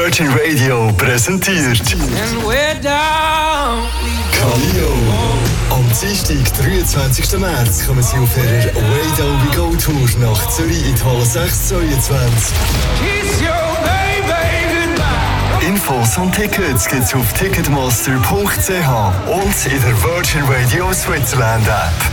Virgin Radio präsentiert Kaleo. Am Dienstag, 23. März, kommen sie auf ihrer Way Down We Go Tour nach Zürich in die Halle 622. Infos und Tickets gibt's auf ticketmaster.ch und in der Virgin Radio Switzerland App.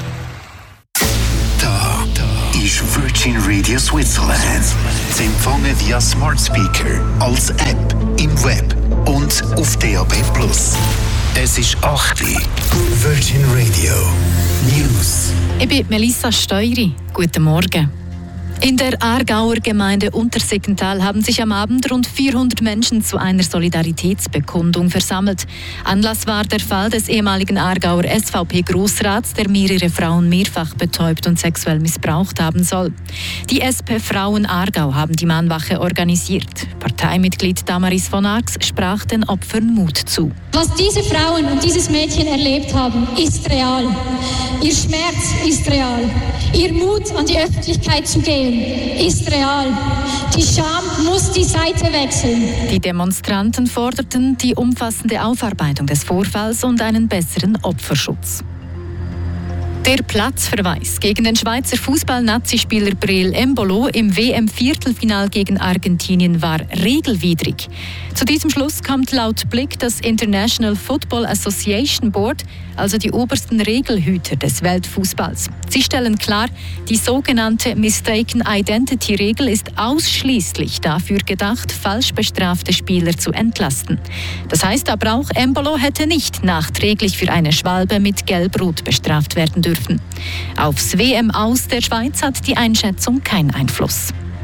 Da ist Virgin Radio Switzerland. Zu empfangen via Smart Speaker, als App, im Web und auf DAB+. Es ist 8 Uhr. Virgin Radio News. Ich bin Melissa Steury. Guten Morgen. In der Aargauer Gemeinde Untersiggenthal haben sich am Abend rund 400 Menschen zu einer Solidaritätsbekundung versammelt. Anlass war der Fall des ehemaligen Aargauer SVP-Grossrats, der mehrere Frauen mehrfach betäubt und sexuell missbraucht haben soll. Die SP Frauen Aargau haben die Mahnwache organisiert. Parteimitglied Damaris von Arx sprach den Opfern Mut zu. Was diese Frauen und dieses Mädchen erlebt haben, ist real. Ihr Schmerz ist real. Ihr Mut, an die Öffentlichkeit zu gehen, ist real. Die Scham muss die Seite wechseln. Die Demonstranten forderten die umfassende Aufarbeitung des Vorfalls und einen besseren Opferschutz. Der Platzverweis gegen den Schweizer Fußball-Nazispieler Breel Embolo im WM-Viertelfinal gegen Argentinien war regelwidrig. Zu diesem Schluss kommt laut Blick das International Football Association Board, also die obersten Regelhüter des Weltfußballs. Sie stellen klar, die sogenannte Mistaken Identity Regel ist ausschließlich dafür gedacht, falsch bestrafte Spieler zu entlasten. Das heißt aber auch, Embolo hätte nicht nachträglich für eine Schwalbe mit Gelb-Rot bestraft werden dürfen. Aufs WM-Aus der Schweiz hat die Einschätzung keinen Einfluss.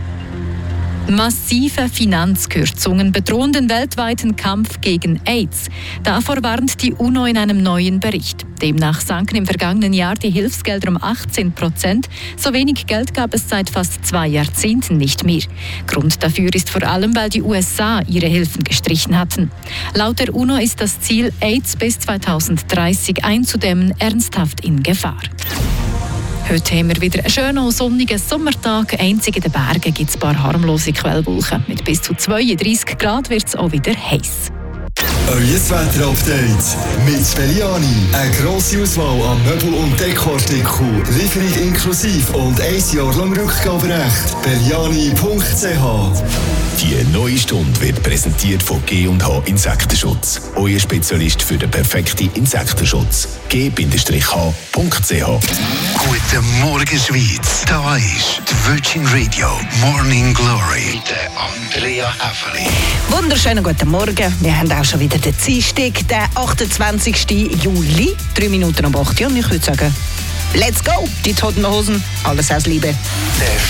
Massive Finanzkürzungen bedrohen den weltweiten Kampf gegen AIDS. Davor warnt die UNO in einem neuen Bericht. Demnach sanken im vergangenen Jahr die Hilfsgelder um 18%. So wenig Geld gab es seit fast 2 Jahrzehnten nicht mehr. Grund dafür ist vor allem, weil die USA ihre Hilfen gestrichen hatten. Laut der UNO ist das Ziel, AIDS bis 2030 einzudämmen, ernsthaft in Gefahr. Heute haben wir wieder einen schönen sonnigen Sommertag. Einzig in den Bergen gibt es ein paar harmlose Quellwolken. Mit bis zu 32 Grad wird es auch wieder heiß. Euer Wetter-Update mit Belliani. Eine grosse Auswahl an Möbel- und Dekoartikeln. Lieferung inklusive und 1 Jahr lang Rückgaberecht. Belliani.ch. Die neue Stunde wird präsentiert von G&H Insektenschutz. Euer Spezialist für den perfekten Insektenschutz. G-H.ch. Guten Morgen, Schweiz. Da ist die Virgin Radio Morning Glory mit Andrea Häfeli. Wunderschönen guten Morgen. Wir haben auch schon wieder den Dienstag, den 28. Juli. 3 Minuten ab 8 Uhr. Und ich würde sagen, let's go. Die Toten Hosen. Alles aus Liebe.